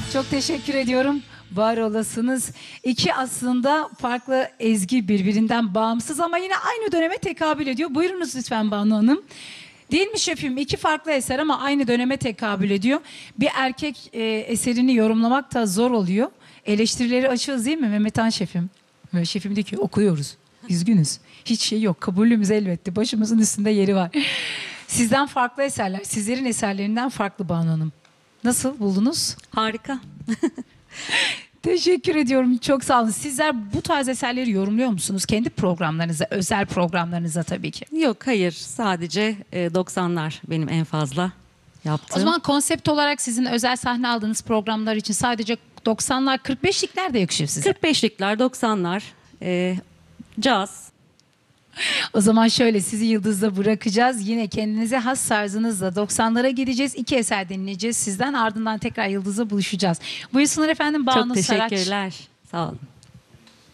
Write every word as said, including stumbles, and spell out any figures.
Çok teşekkür ediyorum. Var olasınız. İki aslında farklı ezgi, birbirinden bağımsız ama yine aynı döneme tekabül ediyor. Buyurunuz lütfen Banu Hanım. Değil mi şefim? İki farklı eser ama aynı döneme tekabül ediyor. Bir erkek e, eserini yorumlamak da zor oluyor. Eleştirileri açığız değil mi Mehmet Han şefim? Mehmet şefim diyor ki okuyoruz. Üzgünüz. Hiç şey yok. Kabulümüz elbette. Başımızın üstünde yeri var. Sizden farklı eserler. Sizlerin eserlerinden farklı Banu Hanım. Nasıl buldunuz? Harika. Teşekkür ediyorum. Çok sağ olun. Sizler bu tarz eserleri yorumluyor musunuz? Kendi programlarınıza, özel programlarınıza tabii ki. Yok, hayır, sadece e, doksanlar benim en fazla yaptığım. O zaman konsept olarak sizin özel sahne aldığınız programlar için sadece doksanlar, kırk beşlikler de yakışır size. kırk beşlikler, doksanlar, e, caz. O zaman şöyle sizi yıldızda bırakacağız. Yine kendinize has tarzınızla doksanlara gideceğiz. İki eser dinleyeceğiz sizden. Ardından tekrar yıldızda buluşacağız. Buyursunlar efendim Banu Çok Saraç. teşekkürler. Sağ olun.